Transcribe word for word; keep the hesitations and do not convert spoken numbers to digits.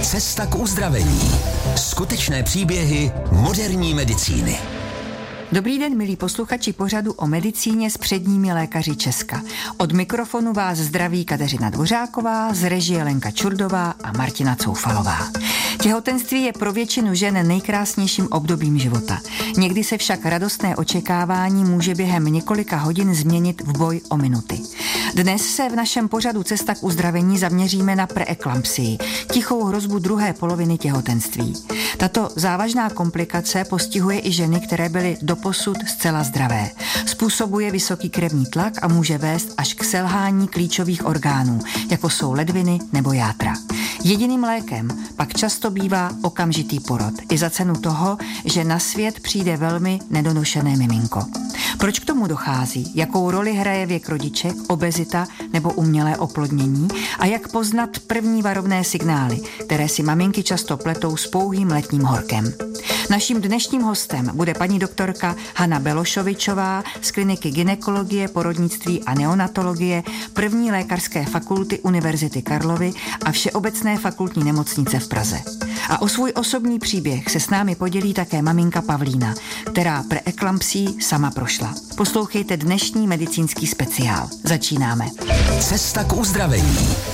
Cesta k uzdravení. Skutečné příběhy moderní medicíny. Dobrý den, milí posluchači pořadu o medicíně s předními lékaři Česka. Od mikrofonu vás zdraví Kateřina Dvořáková, z režie Lenka Čurdová a Martina Coufalová. Těhotenství je pro většinu žen nejkrásnějším obdobím života. Někdy se však radostné očekávání může během několika hodin změnit v boj o minuty. Dnes se v našem pořadu Cesta k uzdravení zaměříme na preeklampsii, tichou hrozbu druhé poloviny těhotenství. Tato závažná komplikace postihuje i ženy, které byly doposud zcela zdravé. Způsobuje vysoký krevní tlak a může vést až k selhání klíčových orgánů, jako jsou ledviny nebo játra. Jediným lékem pak často bývá okamžitý porod, i za cenu toho, že na svět přijde velmi nedonošené miminko. Proč k tomu dochází? Jakou roli hraje věk rodiček, obezita nebo umělé oplodnění? A jak poznat první varovné signály, které si maminky často pletou s pouhým letním horkem? Naším dnešním hostem bude paní doktorka Hana Belošovičová z kliniky gynekologie, porodnictví a neonatologie první lékařské fakulty Univerzity Karlovy a Všeobecné fakultní nemocnice v Praze. A o svůj osobní příběh se s námi podělí také maminka Pavlína, která preeklampsí sama prošla. Poslouchejte dnešní medicínský speciál. Začínáme. Cesta k uzdravení.